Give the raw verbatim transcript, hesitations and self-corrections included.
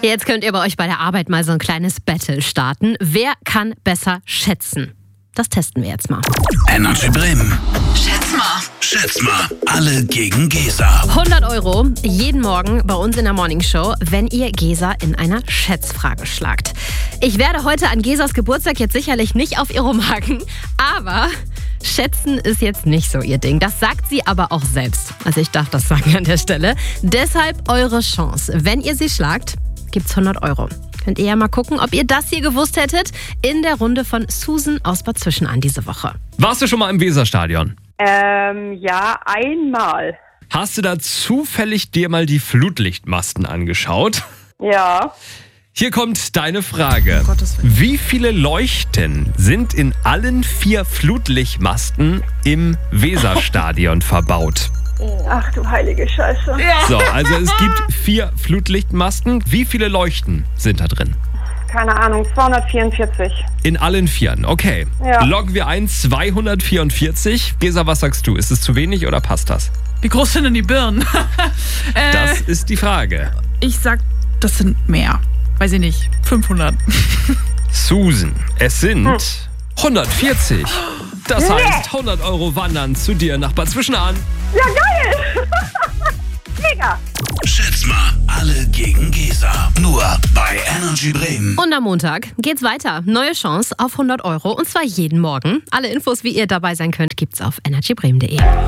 Jetzt könnt ihr bei euch bei der Arbeit mal so ein kleines Battle starten. Wer kann besser schätzen? Das testen wir jetzt mal. Energy Bremen. Schätz mal. Schätz mal. Alle gegen Gesa. hundert Euro jeden Morgen bei uns in der Morningshow, wenn ihr Gesa in einer Schätzfrage schlagt. Ich werde heute an Gesas Geburtstag jetzt sicherlich nicht auf ihr rumhaken, aber Schätzen ist jetzt nicht so ihr Ding. Das sagt sie aber auch selbst. Also ich darf das sagen an der Stelle. Deshalb eure Chance. Wenn ihr sie schlagt, gibt's hundert Euro. Könnt ihr ja mal gucken, ob ihr das hier gewusst hättet in der Runde von Susan aus Bad Zwischenahn diese Woche. Warst du schon mal im Weserstadion? Ähm, ja, einmal. Hast du da zufällig dir mal die Flutlichtmasten angeschaut? Ja. Hier kommt deine Frage. Um Gottes Willen. Wie viele Leuchten sind in allen vier Flutlichtmasten im Weserstadion verbaut? Ach du heilige Scheiße. So, also es gibt vier Flutlichtmasten. Wie viele Leuchten sind da drin? Keine Ahnung, zweihundertvierundvierzig. In allen Vieren, okay. Ja. Loggen wir ein, zweihundertvierundvierzig. Gesa, was sagst du? Ist es zu wenig oder passt das? Wie groß sind denn die Birnen? äh, Das ist die Frage. ich sag, das sind mehr. Weiß ich nicht. fünfhundert. Susan, es sind hundertvierzig. Das heißt, hundert Euro wandern zu dir nach Bad Zwischenahn. Ja, geil! Mega! Schätz mal. Alle gegen Gesa. Nur bei Energy Bremen. Und am Montag geht's weiter. Neue Chance auf hundert Euro und zwar jeden Morgen. Alle Infos, wie ihr dabei sein könnt, gibt's auf energy bremen punkt de.